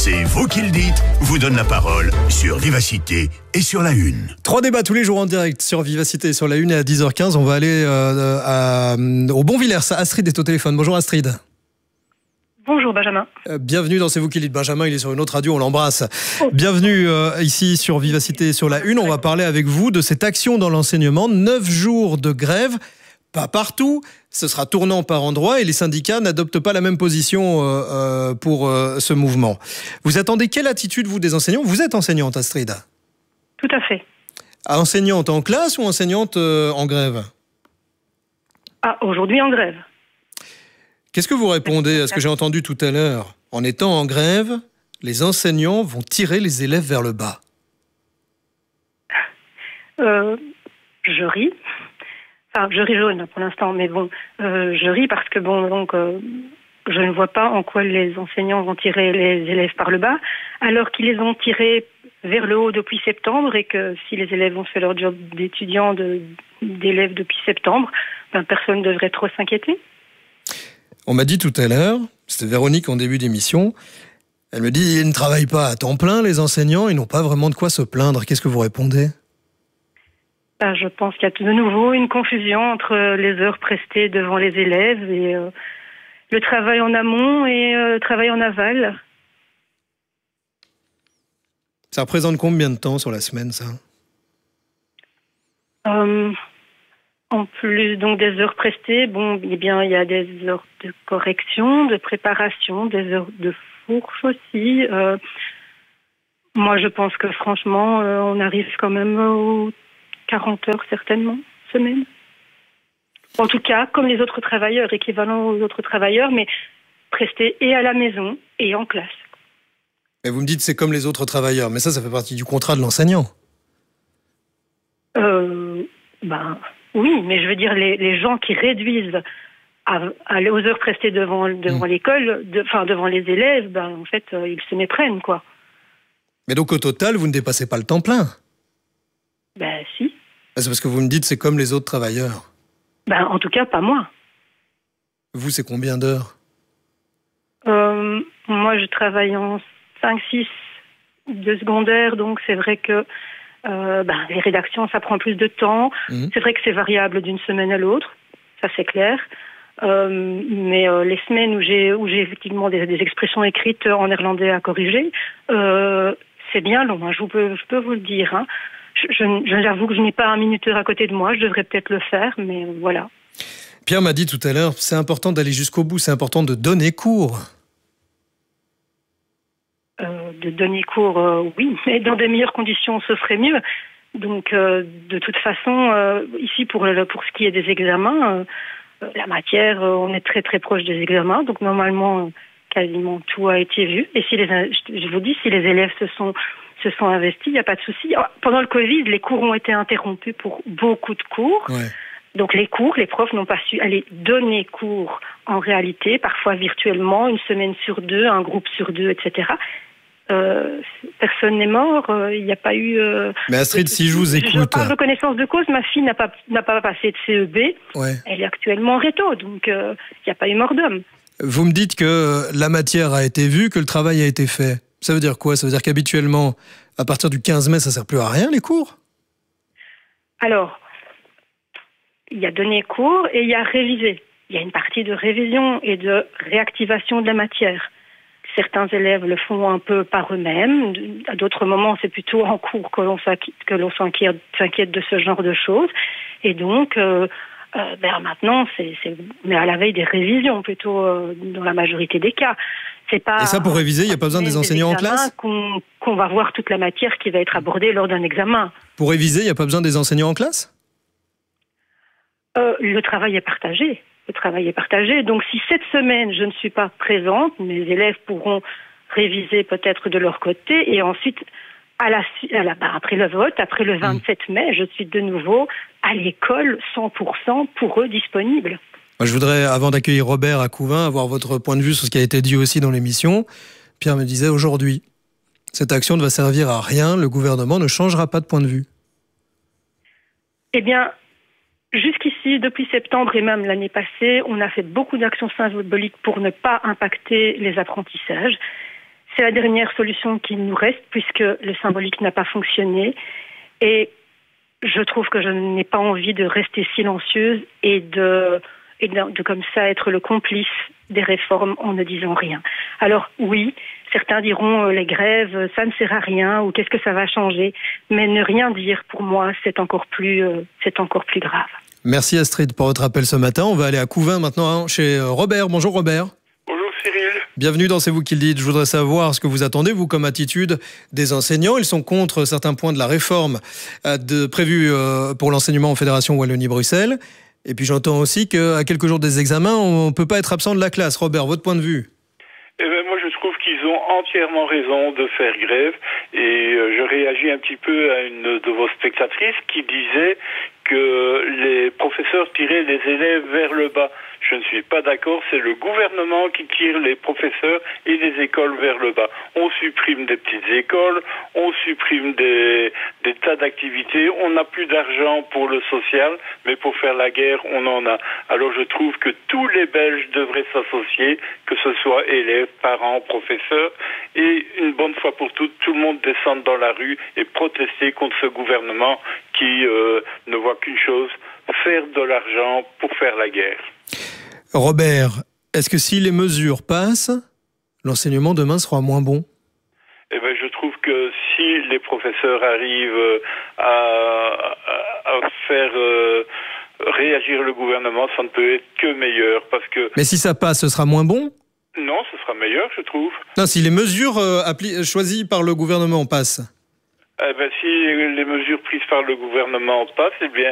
C'est vous qui le dites, vous donne la parole sur Vivacité et sur La Une. 3 débats tous les jours en direct sur Vivacité et sur La Une, et à 10h15, on va aller au Bonvillers. Astrid est au téléphone. Bonjour Astrid. Bonjour Benjamin. Bienvenue dans C'est vous qui le dites. Benjamin, il est sur une autre radio, on l'embrasse. Bienvenue ici sur Vivacité et sur La Une. On va parler avec vous de cette action dans l'enseignement. 9 jours de grève, pas partout. Ce sera tournant par endroits et les syndicats n'adoptent pas la même position pour ce mouvement. Vous attendez quelle attitude, vous, des enseignants ? Vous êtes enseignante, Astrid ? Tout à fait. Enseignante en classe ou enseignante en grève ? Aujourd'hui en grève. Qu'est-ce que vous répondez à ce que j'ai entendu tout à l'heure ? En étant en grève, les enseignants vont tirer les élèves vers le bas. Je ris. Enfin, je ris jaune pour l'instant, mais bon, je ris parce que je ne vois pas en quoi les enseignants vont tirer les élèves par le bas, alors qu'ils les ont tirés vers le haut depuis septembre, et que si les élèves ont fait leur job d'étudiants, d'élèves depuis septembre, personne ne devrait trop s'inquiéter. On m'a dit tout à l'heure, c'était Véronique en début d'émission, elle me dit ils ne travaillent pas à temps plein, les enseignants, ils n'ont pas vraiment de quoi se plaindre. Qu'est-ce que vous répondez ? Je pense qu'il y a de nouveau une confusion entre les heures prestées devant les élèves et le travail en amont et le travail en aval. Ça représente combien de temps sur la semaine, ça ? En plus donc des heures prestées, il y a des heures de correction, de préparation, des heures de fourche aussi. Moi, je pense que franchement, on arrive quand même aux 40 heures certainement, semaine. En tout cas, comme les autres travailleurs, équivalent aux autres travailleurs, mais prestés et à la maison et en classe. Mais vous me dites c'est comme les autres travailleurs, mais ça fait partie du contrat de l'enseignant. Oui, mais je veux dire, les gens qui réduisent aux heures prestées devant l'école, devant les élèves, en fait, ils se méprennent, quoi. Mais donc, au total, vous ne dépassez pas le temps plein ? Si. C'est parce que vous me dites c'est comme les autres travailleurs. En tout cas, pas moi. Vous, c'est combien d'heures ? Moi, je travaille en 5-6 de secondaire, donc c'est vrai que les rédactions, ça prend plus de temps. C'est vrai que c'est variable d'une semaine à l'autre, ça c'est clair. Mais les semaines où j'ai effectivement des expressions écrites en néerlandais à corriger, c'est bien long, hein, je peux vous le dire. Hein. J'avoue que je n'ai pas un minuteur à côté de moi, je devrais peut-être le faire, mais voilà. Pierre m'a dit tout à l'heure, c'est important d'aller jusqu'au bout, c'est important de donner cours. De donner cours, oui, mais dans des meilleures conditions, ce serait mieux. Donc, de toute façon, ici, pour ce qui est des examens, la matière, on est très très proche des examens, donc normalement, quasiment tout a été vu. Et je vous dis, si les élèves se sont investis, il n'y a pas de souci. Pendant le Covid, les cours ont été interrompus pour beaucoup de cours. Ouais. Donc les profs n'ont pas su aller donner cours en réalité, parfois virtuellement, une semaine sur 2, un groupe sur 2, etc. Personne n'est mort, il n'y a pas eu... Mais Astrid, si je vous écoute... Je parle de connaissance de cause, ma fille n'a pas passé de CEB, ouais. Elle est actuellement en réto, donc il n'y a pas eu mort d'homme. Vous me dites que la matière a été vue, que le travail a été fait. Ça veut dire quoi ? Ça veut dire qu'habituellement, à partir du 15 mai, ça ne sert plus à rien, les cours ? Alors, il y a donné cours et il y a révisé. Il y a une partie de révision et de réactivation de la matière. Certains élèves le font un peu par eux-mêmes. À d'autres moments, c'est plutôt en cours que l'on s'inquiète de ce genre de choses. Et donc, maintenant, on est à la veille des révisions, plutôt dans la majorité des cas. C'est pas. Et ça, pour réviser, il n'y a pas besoin des enseignants en classe ? Qu'on va voir toute la matière qui va être abordée lors d'un examen. Pour réviser, il n'y a pas besoin des enseignants en classe ? Le travail est partagé. Donc, si cette semaine, je ne suis pas présente, mes élèves pourront réviser peut-être de leur côté, et ensuite, après le vote, après le 27 mai, je suis de nouveau à l'école 100% pour eux disponible. Moi, je voudrais, avant d'accueillir Robert à Couvain, avoir votre point de vue sur ce qui a été dit aussi dans l'émission. Pierre me disait aujourd'hui, cette action ne va servir à rien, le gouvernement ne changera pas de point de vue. Eh bien, jusqu'ici, depuis septembre et même l'année passée, on a fait beaucoup d'actions symboliques pour ne pas impacter les apprentissages. C'est la dernière solution qui nous reste puisque le symbolique n'a pas fonctionné. Et je trouve que je n'ai pas envie de rester silencieuse et de comme ça être le complice des réformes en ne disant rien. Alors oui, certains diront les grèves, ça ne sert à rien ou qu'est-ce que ça va changer. Mais ne rien dire, pour moi, c'est encore plus grave. Merci Astrid pour votre appel ce matin. On va aller à Couvain maintenant chez Robert. Bonjour Robert. Bonjour Cyril. Bienvenue dans C'est vous qui le dites. Je voudrais savoir ce que vous attendez, vous, comme attitude des enseignants. Ils sont contre certains points de la réforme prévue pour l'enseignement en Fédération Wallonie-Bruxelles. Et puis j'entends aussi qu'à quelques jours des examens, on ne peut pas être absent de la classe. Robert, votre point de vue? Moi, je trouve qu'ils ont entièrement raison de faire grève. Et je réagis un petit peu à une de vos spectatrices qui disait que les professeurs tiraient les élèves vers le bas. Je ne suis pas d'accord, c'est le gouvernement qui tire les professeurs et les écoles vers le bas. On supprime des petites écoles, on supprime des tas d'activités, on n'a plus d'argent pour le social, mais pour faire la guerre, on en a. Alors je trouve que tous les Belges devraient s'associer, que ce soit élèves, parents, professeurs, et une bonne fois pour toutes, tout le monde descende dans la rue et protester contre ce gouvernement qui ne voit qu'une chose, faire de l'argent pour faire la guerre. Robert, est-ce que si les mesures passent, l'enseignement demain sera moins bon? Je trouve que si les professeurs arrivent à faire réagir le gouvernement, ça ne peut être que meilleur. Mais si ça passe, ce sera moins bon? Non, ce sera meilleur, je trouve. Non, si les mesures choisies par le gouvernement passent. Si les mesures prises par le gouvernement passent, eh bien,